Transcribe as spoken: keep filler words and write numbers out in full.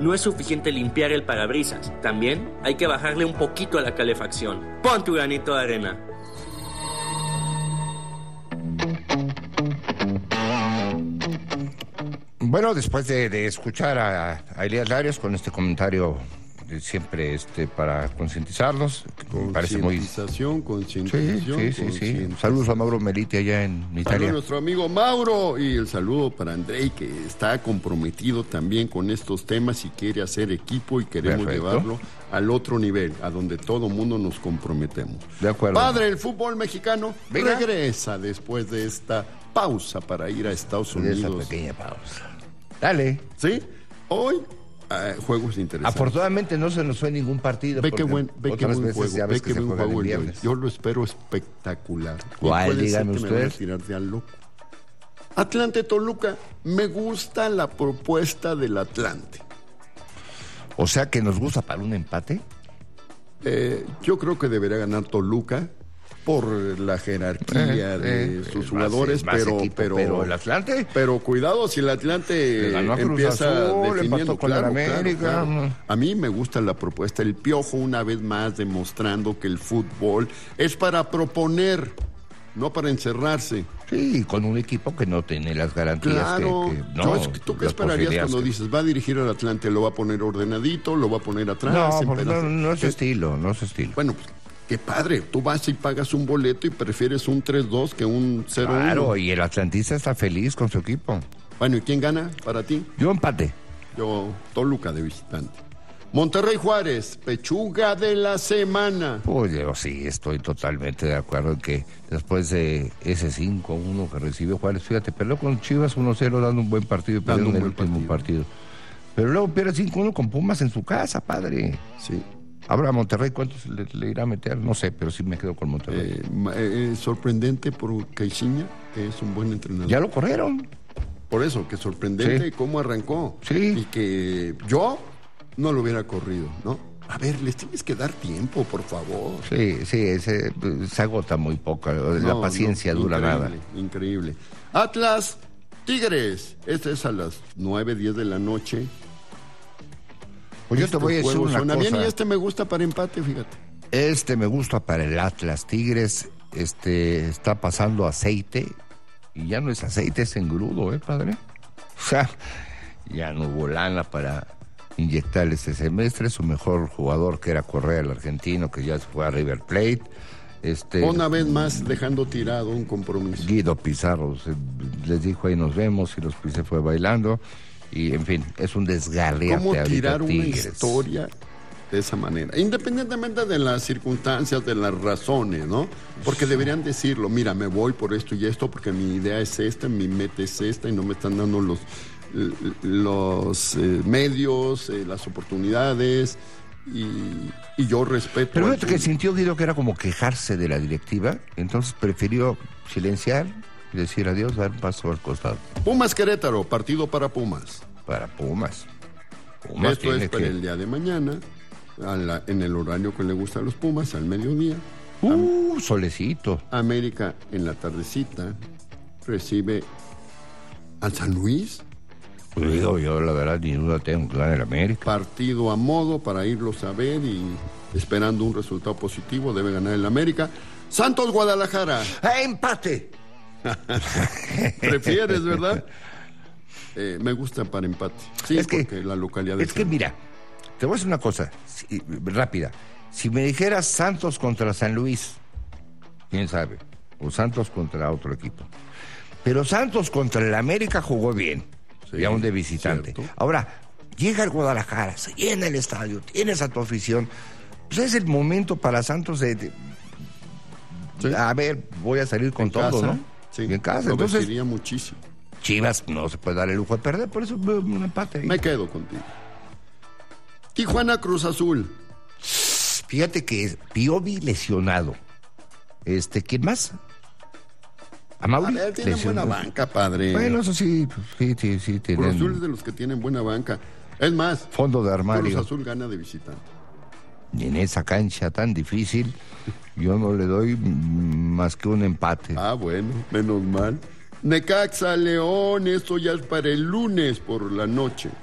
no es suficiente limpiar el parabrisas. También hay que bajarle un poquito a la calefacción. Pon tu granito de arena. Bueno, después de, de escuchar a, a Elías Larios con este comentario de siempre este para concientizarnos, me parece muy... Concientización, concientización. Sí, sí, sí, sí. Saludos a Mauro Meliti allá en Italia. Saludos a nuestro amigo Mauro y el saludo para Andrei, que está comprometido también con estos temas y quiere hacer equipo y queremos Perfecto. llevarlo al otro nivel, a donde todo mundo nos comprometemos. De acuerdo. Padre, el fútbol mexicano Venga. regresa después de esta pausa para ir a Estados Unidos. Esa pequeña pausa. Dale. ¿Sí? Hoy, uh, juegos interesantes. Afortunadamente no se nos fue ningún partido. Ve qué buen, ve qué buen juego. Ya ves ve que qué buen juego el viernes. Yo lo espero espectacular. ¿Cuál? Dígame usted. Me voy a tirar de al loco. Atlante Toluca. Me gusta la propuesta del Atlante. O sea que nos gusta para un empate. Eh, yo creo que debería ganar Toluca por la jerarquía eh, de eh, sus jugadores, más, pero, más equipo, pero pero el Atlante, pero cuidado si el Atlante empieza Azul, definiendo con claro, América. Claro, claro. A mí me gusta la propuesta, el Piojo una vez más demostrando que el fútbol es para proponer, no para encerrarse. Sí, con un equipo que no tiene las garantías. Claro. Que, que no, Yo, ¿tú qué esperarías cuando que... dices va a dirigir al Atlante? ¿Lo va a poner ordenadito? ¿Lo va a poner atrás? No, no, no es su estilo, no es su estilo. Bueno, pues qué padre, tú vas y pagas un boleto y prefieres un tres dos que un cero uno. Claro, y el atlantista está feliz con su equipo. Bueno, ¿y quién gana para ti? Yo empate. Yo, Toluca de visitante. Monterrey Juárez, pechuga de la semana. Pues yo sí, estoy totalmente de acuerdo en que después de ese cinco uno que recibió Juárez, fíjate, perdió con Chivas uno cero dando un buen partido y perdió en el último partido. partido. Pero luego pierde cinco uno con Pumas en su casa, padre. Sí. Ahora a Monterrey, ¿cuántos le, le irá a meter? No sé, pero sí me quedo con Monterrey. Eh, eh, sorprendente por Caixinha, que es un buen entrenador. Ya lo corrieron. Por eso, que sorprendente sí. cómo arrancó. Sí. Y que yo no lo hubiera corrido, ¿no? A ver, les tienes que dar tiempo, por favor. Sí, sí, se, se agota muy poco. No, la paciencia no, dura increíble, nada. Increíble. Atlas, Tigres. Este es a las nueve, diez de la noche. Pues yo te voy a decir una cosa. Bien, y este me gusta para empate, fíjate. Este me gusta para el Atlas. Tigres este, está pasando aceite. Y ya no es aceite, es engrudo, ¿eh, padre? O sea, ya no hubo lana para inyectarle este semestre. Su mejor jugador, que era Correa, el argentino, que ya se fue a River Plate. Este, Una vez más dejando tirado un compromiso. Guido Pizarro se, les dijo ahí nos vemos y los se fue bailando. Y, en fin, es un desgarriate. ¿Cómo tirar una Tigres? historia de esa manera? Independientemente de las circunstancias, de las razones, ¿no? Porque deberían decirlo, mira, me voy por esto y esto, porque mi idea es esta, mi meta es esta, y no me están dando los, los eh, medios, eh, las oportunidades, y, y yo respeto. Pero fíjate que sintió Guido que era como quejarse de la directiva, entonces prefirió silenciar y decir adiós, dar un paso al costado. Pumas Querétaro, partido para Pumas. Para Pumas. Pumas Esto es para que... el día de mañana, a la, en el horario que le gusta a los Pumas, al mediodía. Uh, Am- solecito. América en la tardecita recibe al San Luis. Pues digo, yo la verdad ni duda tengo que ganar el América. Partido a modo para irlos a ver y esperando un resultado positivo, debe ganar el América. Santos Guadalajara. ¡Empate! ¿Prefieres, verdad? Eh, me gusta para empate. Sí, es que, porque la localidad de Es que mira, te voy a decir una cosa si, rápida. Si me dijeras Santos contra San Luis, quién sabe, o Santos contra otro equipo. Pero Santos contra el América jugó bien, sí, y aún de visitante. Cierto. Ahora, llega el Guadalajara, se llena el estadio, tienes a tu afición. Pues es el momento para Santos de... de sí. A ver, voy a salir con en todo, casa, ¿no? Sí, y en casa, lo entonces... muchísimo. Chivas no se puede dar el lujo de perder, por eso un empate ahí. Me quedo contigo. Tijuana Cruz Azul. Fíjate que Piovi lesionado. Este, ¿quién más? Amauri. A ver, tiene buena banca, padre. Bueno, eso sí, sí, sí, sí. Tienen... Cruz Azul es de los que tienen buena banca. Es más, fondo de armario. Cruz Azul gana de visitante. Y en esa cancha tan difícil, yo no le doy más que un empate. Ah, bueno, menos mal. Necaxa, León, esto ya es para el lunes por la noche.